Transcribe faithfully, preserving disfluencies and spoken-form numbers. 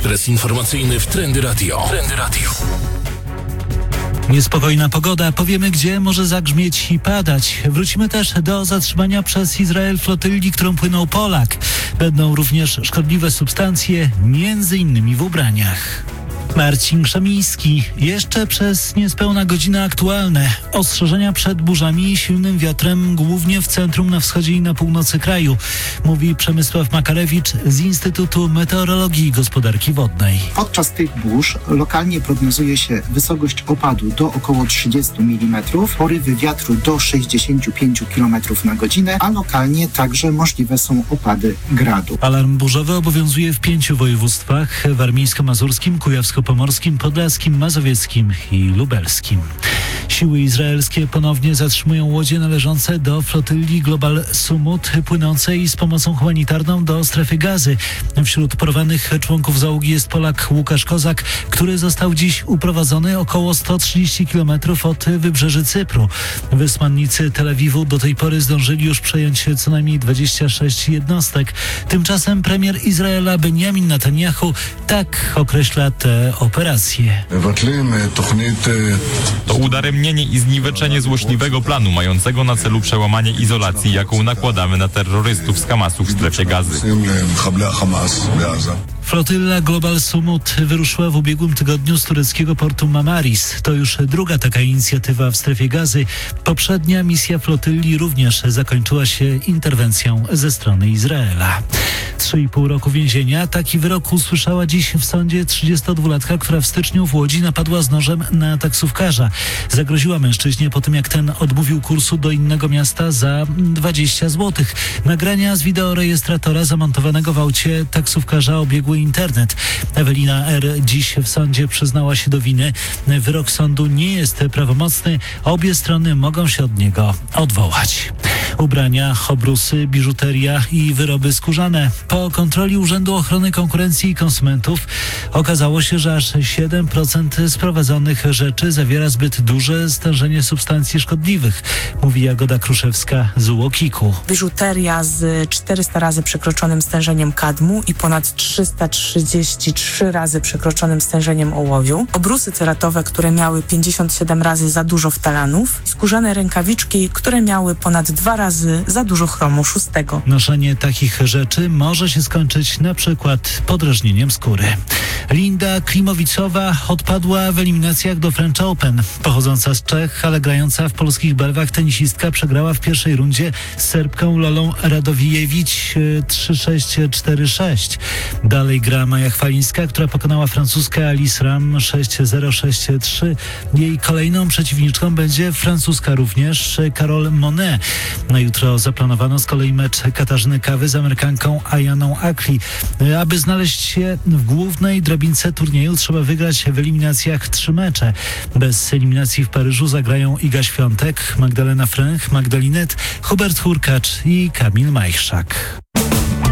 Ekspres informacyjny w Trendy Radio. Trendy Radio. Niespokojna pogoda, powiemy gdzie może zagrzmieć i padać. Wrócimy też do zatrzymania przez Izrael flotylli, którą płynął Polak. Będą również szkodliwe substancje, między innymi w ubraniach. Marcin Krzemiński. Jeszcze przez niespełna godzinę aktualne. Ostrzeżenia przed burzami i silnym wiatrem głównie w centrum, na wschodzie i na północy kraju, mówi Przemysław Makarewicz z Instytutu Meteorologii i Gospodarki Wodnej. Podczas tych burz lokalnie prognozuje się wysokość opadu do około trzydziestu milimetrów, porywy wiatru do sześćdziesięciu pięciu kilometrów na godzinę, a lokalnie także możliwe są opady gradu. Alarm burzowy obowiązuje w pięciu województwach: warmińsko-mazurskim, kujawsko-pomorskim, podlaskim, mazowieckim i lubelskim. Siły izraelskie ponownie zatrzymują łodzie należące do flotylli Global Sumut, płynącej z pomocą humanitarną do strefy Gazy. Wśród porwanych członków załogi jest Polak Łukasz Kozak, który został dziś uprowadzony około sto trzydzieści kilometrów od wybrzeży Cypru. Wysłannicy Tel Awiwu do tej pory zdążyli już przejąć co najmniej dwadzieścia sześć jednostek. Tymczasem premier Izraela Benjamin Netanyahu tak określa te operacje. To udaremnienie i zniweczenie złośliwego planu mającego na celu przełamanie izolacji, jaką nakładamy na terrorystów z Hamasu w strefie Gazy. Flotylla Global Sumut wyruszyła w ubiegłym tygodniu z tureckiego portu Mamaris. To już druga taka inicjatywa w strefie Gazy. Poprzednia misja flotylli również zakończyła się interwencją ze strony Izraela. Trzy i pół roku więzienia. Taki wyrok usłyszała dziś w sądzie trzydziestodwulatka, która w styczniu w Łodzi napadła z nożem na taksówkarza. Zagroziła mężczyźnie po tym, jak ten odmówił kursu do innego miasta za dwadzieścia złotych. Nagrania z wideorejestratora zamontowanego w aucie taksówkarza obiegły internet. Ewelina R. dziś w sądzie przyznała się do winy. Wyrok sądu nie jest prawomocny. Obie strony mogą się od niego odwołać. Ubrania, obrusy, biżuteria i wyroby skórzane. Po kontroli Urzędu Ochrony Konkurencji i Konsumentów okazało się, że aż siedem procent sprowadzonych rzeczy zawiera zbyt duże stężenie substancji szkodliwych, mówi Jagoda Kruszewska z UOKiK-u. Biżuteria z czterysta razy przekroczonym stężeniem kadmu i ponad trzysta trzydzieści trzy razy przekroczonym stężeniem ołowiu. Obrusy ceratowe, które miały pięćdziesiąt siedem razy za dużo ftalanów. Skórzane rękawiczki, które miały ponad dwa razy za dużo chromu szóstego. Noszenie takich rzeczy może się skończyć na przykład podrażnieniem skóry. Linda Klimowicowa odpadła w eliminacjach do French Open. Pochodząca z Czech, ale grająca w polskich barwach tenisistka przegrała w pierwszej rundzie z Serbką Lolą Radowijewicz trzy sześć cztery sześć. Dalej gra Maja Chwalińska, która pokonała francuskę Alice Ram sześć zero sześć trzy. Jej kolejną przeciwniczką będzie francuska również Carole Monet. Na jutro zaplanowano z kolei mecz Katarzyny Kawy z Amerykanką Ayaną Akli. Aby znaleźć się w głównej drabince turnieju, trzeba wygrać w eliminacjach trzy mecze. Bez eliminacji w Paryżu zagrają Iga Świątek, Magdalena Fręch, Magdalinet, Hubert Hurkacz i Kamil Majchrzak.